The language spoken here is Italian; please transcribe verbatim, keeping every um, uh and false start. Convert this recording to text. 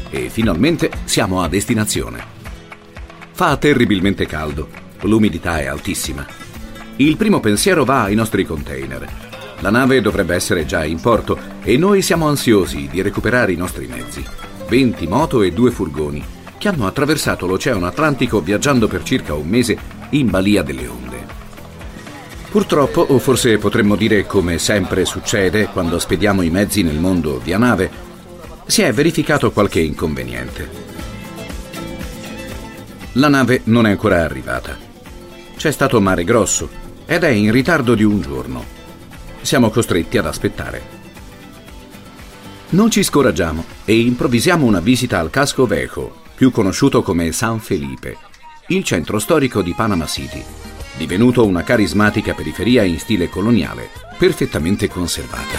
e finalmente siamo a destinazione. Fa terribilmente caldo, l'umidità è altissima. Il primo pensiero va ai nostri container. La nave dovrebbe essere già in porto e noi siamo ansiosi di recuperare i nostri mezzi. venti moto e due furgoni che hanno attraversato l'Oceano Atlantico viaggiando per circa un mese in balia delle onde. Purtroppo, o forse potremmo dire come sempre succede quando spediamo i mezzi nel mondo via nave, si è verificato qualche inconveniente. La nave non è ancora arrivata. C'è stato mare grosso ed è in ritardo di un giorno. Siamo costretti ad aspettare. Non ci scoraggiamo e improvvisiamo una visita al Casco Viejo, più conosciuto come San Felipe, il centro storico di Panama City, divenuto una carismatica periferia in stile coloniale, perfettamente conservata.